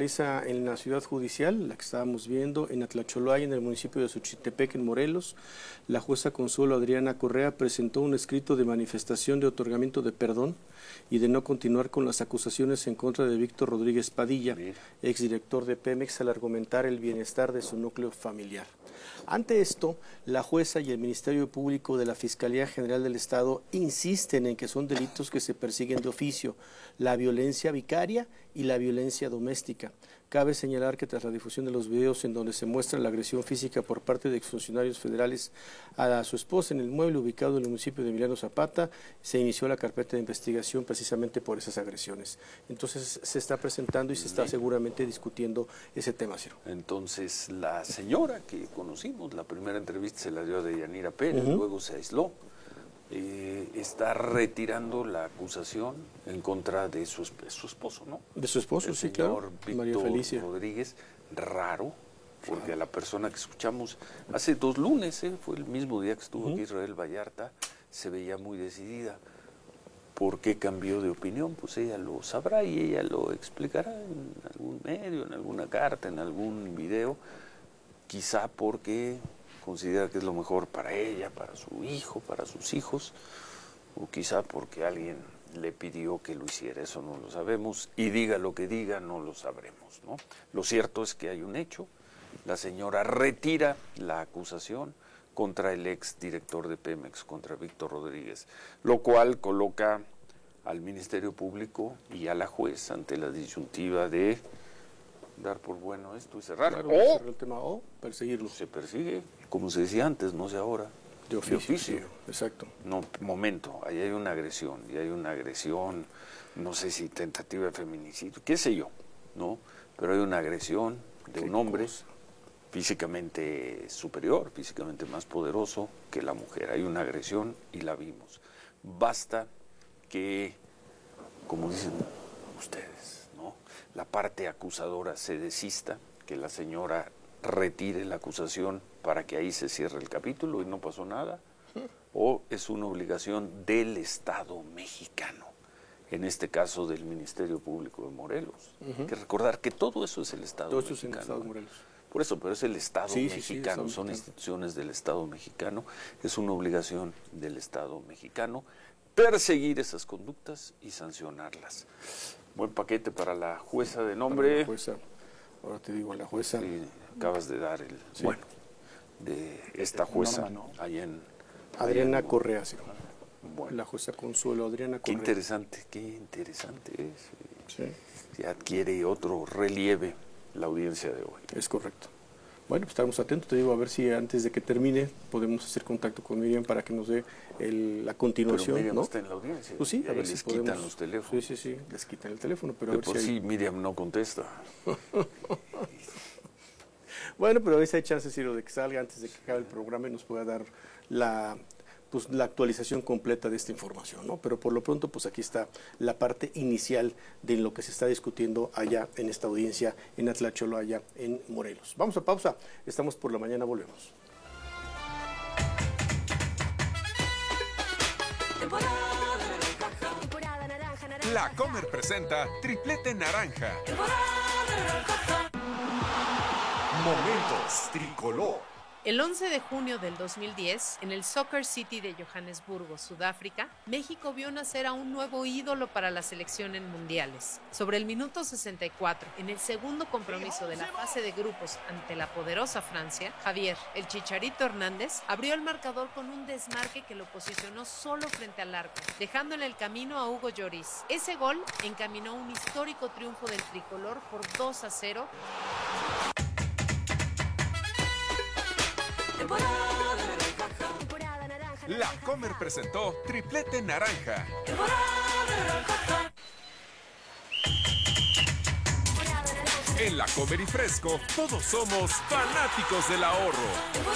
realiza en la ciudad judicial, la que estábamos viendo, en Atlacholaya, en el municipio de Xochitepec, en Morelos. La jueza Consuelo Adriana Correa presentó un escrito de manifestación de otorgamiento de perdón y de no continuar con las acusaciones en contra de Víctor Rodríguez Padilla, exdirector de Pemex, al argumentar el bienestar de su núcleo familiar. Ante esto, la jueza y el Ministerio Público de la Fiscalía General del Estado insisten en que son delitos que se persiguen de oficio, la violencia vicaria y la violencia doméstica. Cabe señalar que tras la difusión de los videos en donde se muestra la agresión física por parte de exfuncionarios federales a su esposa en el inmueble ubicado en el municipio de Emiliano Zapata, se inició la carpeta de investigación precisamente por esas agresiones. Entonces se está presentando y se está seguramente discutiendo ese tema, Ciro. Entonces la señora que conocimos, la primera entrevista se la dio a Deyanira Pérez, luego se aisló. Está retirando la acusación en contra de su esposo, ¿no? De su esposo, el sí, claro. María Felicia Rodríguez, raro, porque a la persona que escuchamos hace 2 lunes, fue el mismo día que estuvo aquí Israel Vallarta, se veía muy decidida. ¿Por qué cambió de opinión? Pues ella lo sabrá y ella lo explicará en algún medio, en alguna carta, en algún video, quizá porque considera que es lo mejor para ella, para su hijo, para sus hijos, o quizá porque alguien le pidió que lo hiciera, eso no lo sabemos, y diga lo que diga, no lo sabremos, ¿no? Lo cierto es que hay un hecho, la señora retira la acusación contra el ex director de Pemex, contra Víctor Rodríguez, lo cual coloca al Ministerio Público y a la juez ante la disyuntiva de dar por bueno esto y cerrar, claro, o cerrar el tema, o perseguirlo. Se persigue, como se decía antes, no sé ahora. De oficio. Sí, exacto. No, momento, ahí hay una agresión, no sé si tentativa de feminicidio, qué sé yo, ¿no? Pero hay una agresión de un hombre físicamente superior, físicamente más poderoso que la mujer. Hay una agresión y la vimos. Basta que, como dicen ustedes, ¿no?, la parte acusadora se desista, que la señora retire la acusación para que ahí se cierre el capítulo y no pasó nada, o es una obligación del Estado mexicano, en este caso del Ministerio Público de Morelos. Hay que recordar que todo eso es el Estado mexicano. Todo eso es el Estado de Morelos. Por eso, pero es el Estado mexicano, son instituciones del Estado mexicano, es una obligación del Estado mexicano perseguir esas conductas y sancionarlas. Buen paquete para la jueza de nombre. La jueza, ahora te digo, la jueza. Sí, acabas de dar el. Sí. Bueno, de esta jueza, allá en. Adriana Correa, sí. Bueno. La jueza Consuelo Adriana Correa. Qué interesante es. Sí. Se adquiere otro relieve la audiencia de hoy. Es correcto. Bueno, pues estaremos atentos, te digo, a ver si antes de que termine podemos hacer contacto con Miriam para que nos dé la continuación. Pero Miriam ¿no? Está en la audiencia. Pues sí, a ver les si podemos. Quitan los teléfonos. Sí, les quitan el teléfono, pero de a ver por si sí Miriam no contesta. Bueno, pero a veces hay chances, Ciro, de que salga antes de que acabe el programa y nos pueda dar la actualización completa de esta información, ¿no? Pero por lo pronto, pues aquí está la parte inicial de lo que se está discutiendo allá en esta audiencia en Atlacholaya, en Morelos. Vamos a pausa, estamos por la mañana, volvemos. La Comer presenta Triplete Naranja. Momentos Tricolor. El 11 de junio del 2010, en el Soccer City de Johannesburgo, Sudáfrica, México vio nacer a un nuevo ídolo para la selección en mundiales. Sobre el minuto 64, en el segundo compromiso de la fase de grupos ante la poderosa Francia, Javier, el Chicharito Hernández, abrió el marcador con un desmarque que lo posicionó solo frente al arco, dejando en el camino a Hugo Lloris. Ese gol encaminó un histórico triunfo del tricolor por 2-0. La Comer presentó Triplete Naranja. En La Comer y Fresco, todos somos fanáticos del ahorro.